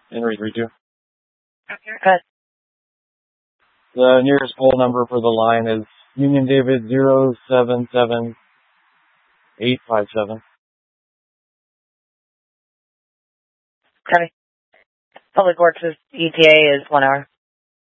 Henry 32. Good. The nearest pole number for the line is Union David 077857. Copy. Public Works' ETA is 1 hour.